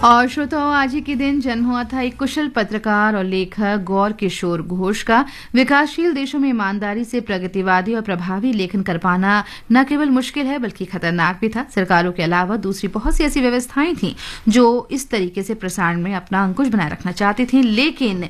और श्रोताओं, आज ही के दिन जन्म हुआ था एक कुशल पत्रकार और लेखक गौर किशोर घोष का। विकासशील देशों में ईमानदारी से प्रगतिवादी और प्रभावी लेखन कर पाना न केवल मुश्किल है बल्कि खतरनाक भी था। सरकारों के अलावा दूसरी बहुत सी ऐसी व्यवस्थाएं थीं जो इस तरीके से प्रसारण में अपना अंकुश बनाए रखना चाहती थीं, लेकिन